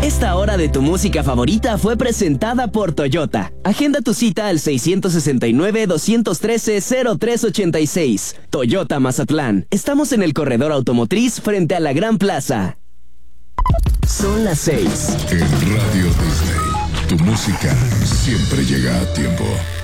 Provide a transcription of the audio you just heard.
Esta hora de tu música favorita fue presentada por Toyota. Agenda tu cita al 669-213-0386. Toyota Mazatlán. Estamos en el corredor automotriz frente a la Gran Plaza. Son las 6. En Radio Disney, tu música siempre llega a tiempo.